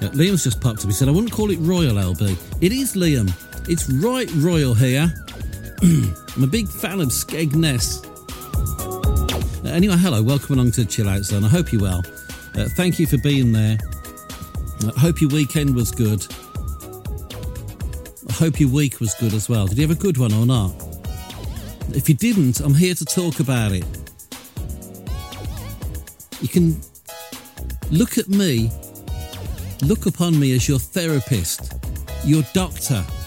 Liam's just popped up. He said, I wouldn't call it royal, LB. It is, Liam. It's right royal here. I'm a big fan of Skegness. Anyway, hello. Welcome along to Chill Out Zone. I hope you're well. Thank you for being there. I hope your weekend was good. I hope your week was good as well. Did you have a good one or not? If you didn't, I'm here to talk about it. You can look at me, look upon me as your therapist, your doctor,